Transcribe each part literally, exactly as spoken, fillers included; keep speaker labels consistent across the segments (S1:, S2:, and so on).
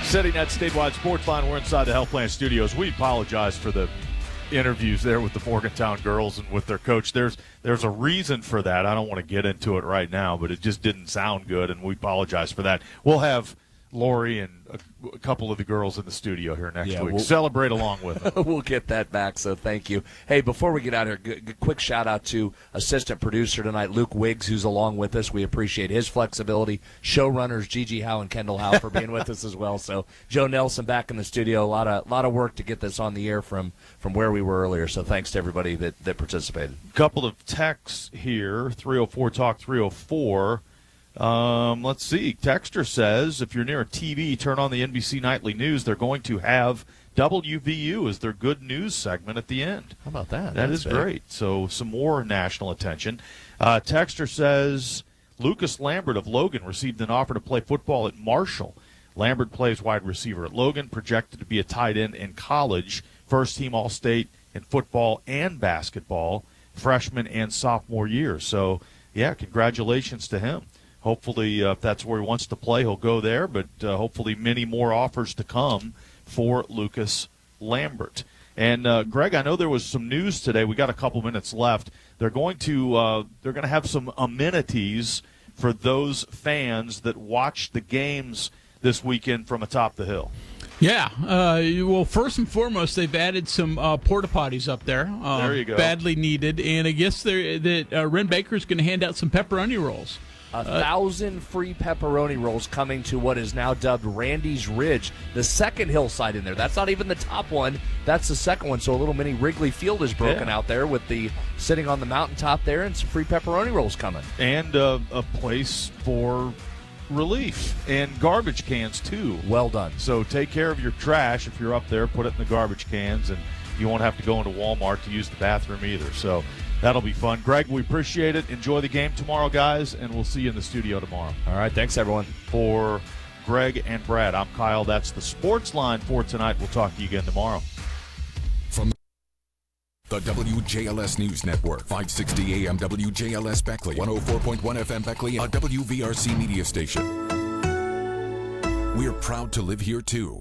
S1: Sitting at Statewide Sports Line, we're inside the Health Plan Studios. We apologize for the interviews there with the Morgantown girls and with their coach. There's there's a reason for that. I don't want to get into it right now, but it just didn't sound good, and we apologize for that. We'll have Lori and a, a couple of the girls in the studio here next
S2: yeah,
S1: week.
S2: We'll,
S1: Celebrate along with them.
S2: We'll get that back, so thank you. Hey, before we get out of here, g- g- quick shout-out to assistant producer tonight, Luke Wiggs, who's along with us. We appreciate his flexibility. Showrunners Gigi Howe and Kendall Howe for being with us as well. So Joe Nelson back in the studio. A lot of lot of work to get this on the air from, from where we were earlier, so thanks to everybody that, that participated.
S1: Couple of texts here, three oh four talk three oh four. Um, let's see. Texter says, if you're near a T V, turn on the N B C Nightly News. They're going to have W V U as their good news segment at the end.
S2: How about that?
S1: That
S2: That's
S1: is
S2: big.
S1: great. So some more national attention. Uh, Texter says, Lucas Lambert of Logan received an offer to play football at Marshall. Lambert plays wide receiver at Logan, projected to be a tight end in college, first-team All-State in football and basketball, freshman and sophomore year. So, yeah, congratulations to him. Hopefully, uh, if that's where he wants to play, he'll go there, but uh, hopefully many more offers to come for Lucas Lambert. And, uh, Greg, I know there was some news today. We got a couple minutes left. They're going to uh, they're going to have some amenities for those fans that watch the games this weekend from atop the hill.
S3: Yeah. Uh, well, first and foremost, they've added some uh, porta potties up there. Uh,
S1: There you go.
S3: Badly needed. And I guess they're, that uh, Ren Baker's going to hand out some pepperoni rolls.
S2: A thousand free pepperoni rolls coming to what is now dubbed Randy's Ridge, the second hillside in there. That's not even the top one. That's the second one. So a little mini Wrigley Field is broken
S1: Yeah.
S2: out there with the sitting on the mountaintop there and some free pepperoni rolls coming.
S1: And uh, a place for relief and garbage cans, too.
S2: Well done.
S1: So take care of your trash. If you're up there, put it in the garbage cans, and you won't have to go into Walmart to use the bathroom either. So that'll be fun. Greg, we appreciate it. Enjoy the game tomorrow, guys, and we'll see you in the studio tomorrow.
S2: All right, thanks, everyone.
S1: For Greg and Brad, I'm Kyle. That's the Sports Line for tonight. We'll talk to you again tomorrow.
S4: From the W J L S News Network, five sixty A M W J L S Beckley, one oh four point one F M Beckley, a W V R C media station. We're proud to live here, too.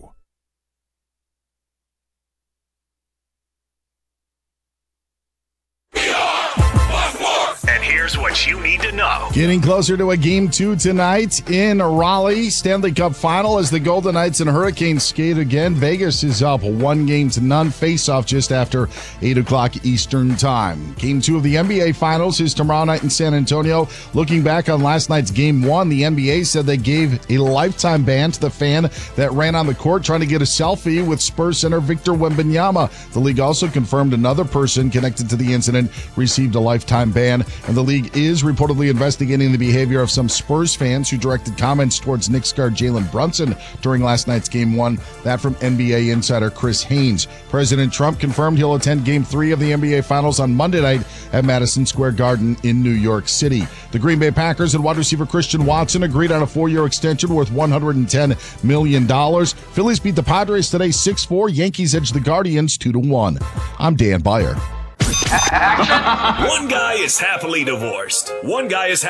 S5: And here's what you need to know.
S6: Getting closer to a game two tonight in Raleigh. Stanley Cup final as the Golden Knights and Hurricanes skate again. Vegas is up one game to none. Face-off just after eight o'clock Eastern time. Game two of the N B A Finals is tomorrow night in San Antonio. Looking back on last night's game one, the N B A said they gave a lifetime ban to the fan that ran on the court trying to get a selfie with Spurs center Victor Wembanyama. The league also confirmed another person connected to the incident received a lifetime ban. And the league is reportedly investigating the behavior of some Spurs fans who directed comments towards Knicks guard Jalen Brunson during last night's game one. That from N B A insider Chris Haynes. President Trump confirmed he'll attend game three of the N B A Finals on Monday night at Madison Square Garden in New York City. The Green Bay Packers and wide receiver Christian Watson agreed on a four-year extension worth one hundred ten million dollars. Phillies beat the Padres today six four. Yankees edge the Guardians two to one. I'm Dan Byer.
S5: One guy is happily divorced. One guy is